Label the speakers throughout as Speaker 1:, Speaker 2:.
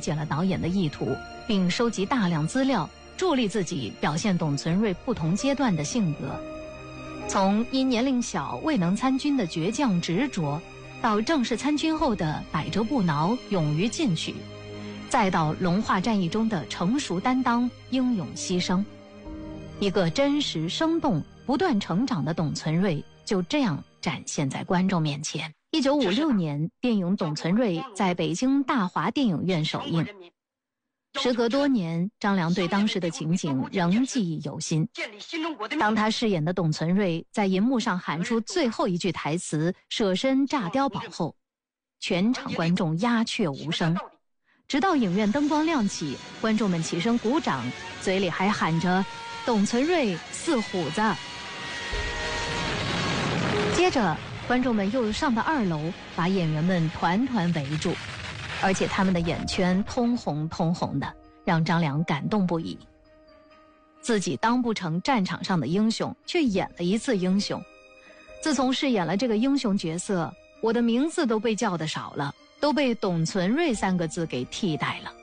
Speaker 1: 解了导演的意图，并收集大量资料，助力自己表现董存瑞不同阶段的性格。从因年龄小未能参军的倔强执着，到正式参军后的百折不挠、勇于进取，再到龙化战役中的成熟担当、英勇牺牲，一个真实生动、不断成长的董存瑞就这样展现在观众面前。1956年，电影《董存瑞》在北京大华电影院首映。时隔多年，张良对当时的情景仍记忆犹新。当他饰演的董存瑞在银幕上喊出最后一句台词“舍身炸碉堡”后，全场观众鸦雀无声，直到影院灯光亮起，观众们起身鼓掌，嘴里还喊着“董存瑞似虎子”。接着，观众们又上到2楼，把演员们团团围住，而且他们的眼圈通红通红的，让张良感动不已。自己当不成战场上的英雄，却演了一次英雄。自从饰演了这个英雄角色，我的名字都被叫得少了，都被董存瑞3个字给替代了。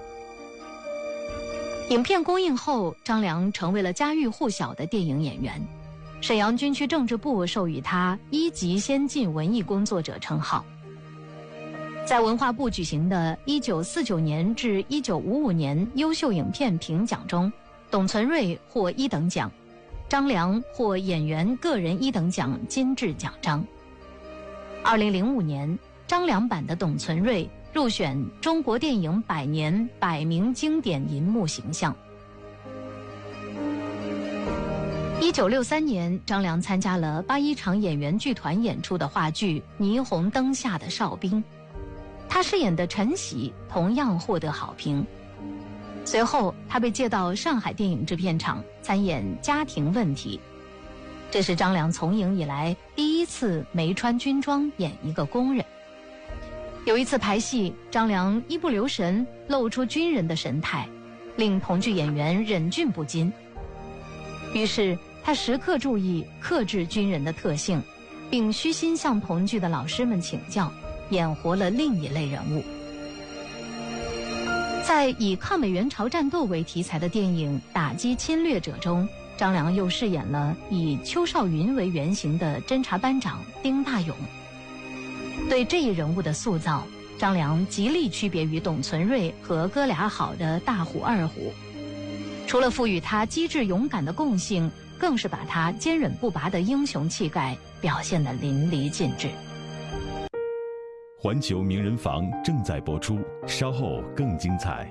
Speaker 1: 影片公映后，张良成为了家喻户晓的电影演员。沈阳军区政治部授予他1级先进文艺工作者称号。在文化部举行的1949年至1955年优秀影片评奖中，董存瑞获1等奖，张良获演员个人1等奖金质奖章。2005年，张良版的董存瑞入选中国电影100年100名经典银幕形象。1963年，张良参加了81场演员剧团演出的话剧《霓虹灯下的哨兵》，他饰演的陈喜同样获得好评。随后，他被借到上海电影制片厂参演《家庭问题》，这是张良从影以来第一次没穿军装演一个工人。有一次排戏，张良一不留神露出军人的神态，令同剧演员忍俊不禁。于是他时刻注意克制军人的特性，并虚心向同剧的老师们请教，演活了另一类人物。在以抗美援朝战斗为题材的电影《打击侵略者》中，张良又饰演了以邱少云为原型的侦察班长丁大勇。对这一人物的塑造，张良极力区别于董存瑞和哥俩好的大虎二虎。除了赋予他机智勇敢的共性，更是把他坚韧不拔的英雄气概表现得淋漓尽致。
Speaker 2: 环球名人房正在播出，稍后更精彩。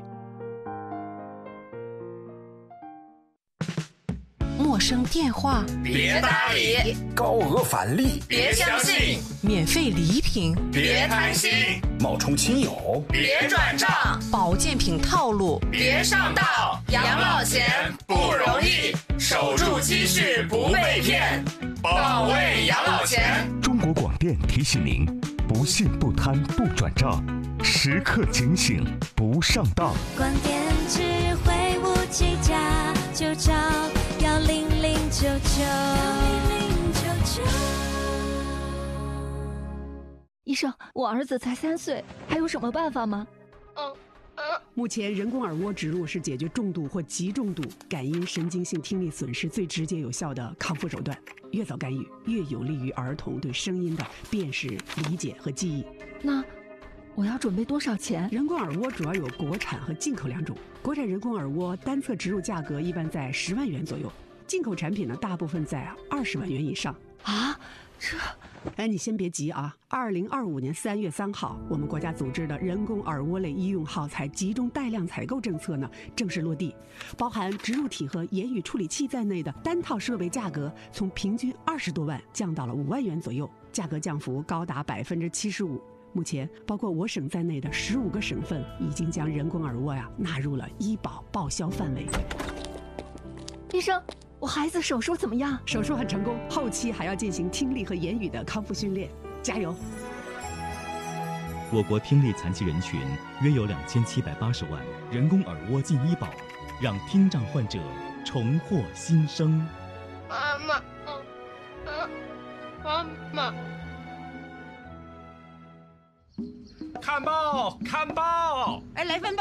Speaker 3: 陌生电话
Speaker 4: 别搭理，
Speaker 5: 高额返利
Speaker 4: 别相信，
Speaker 3: 免费礼品
Speaker 4: 别贪心，
Speaker 5: 冒充亲友
Speaker 4: 别转账，
Speaker 3: 保健品套路
Speaker 4: 别上当。养老钱不容易，守住积蓄不被骗，保卫养老钱。
Speaker 6: 中国广电提醒您：不信不贪不转账，时刻警醒不上当。
Speaker 7: 广电智慧57家，就找10099。
Speaker 8: 医生，我儿子才3岁，还有什么办法吗？
Speaker 9: 目前人工耳蜗植入是解决重度或极重度感音神经性听力损失最直接有效的康复手段。越早干预，越有利于儿童对声音的辨识、理解和记忆。
Speaker 8: 那我要准备多少钱？
Speaker 9: 人工耳蜗主要有国产和进口2种。国产人工耳蜗单侧植入价格一般在10万元左右，进口产品呢大部分在20万元以上。
Speaker 8: 啊，这……
Speaker 9: 你先别急啊！2025年3月3号，我们国家组织的人工耳蜗类医用耗材集中带量采购政策呢正式落地，包含植入体和言语处理器在内的单套设备价格从平均20多万降到了5万元左右，价格降幅高达75%。目前，包括我省在内的15个省份已经将人工耳蜗纳入了医保报销范围。
Speaker 8: 医生，我孩子手术怎么样？
Speaker 9: 手术很成功，后期还要进行听力和言语的康复训练，加油！
Speaker 10: 我国听力残疾人群约有2780万，人工耳蜗进医保，让听障患者重获新生。
Speaker 11: 妈妈，妈妈。
Speaker 4: 看报，看报！
Speaker 3: 来份报。